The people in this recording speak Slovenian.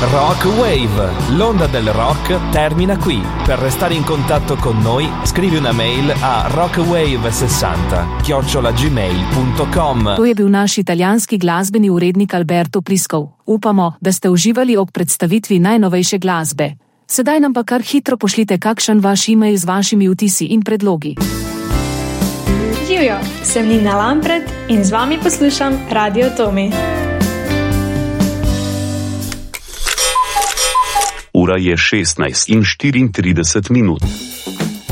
Rock Wave, l'onda del rock termina qui. Per restare in contatto con noi, scrivi una mail a rockwave60@gmail.com. To je bil naš italijanski glasbeni urednik Alberto Pliskov. Upamo, da ste uživali ob predstavitvi najnovejše glasbe. Sedaj nam pa kar hitro pošljite kakšen vaš e-mail z vašimi vtisi in predlogi. Živjo, sem Nina Lampret in z vami poslušam Radio Tomi. Ura je 16:34.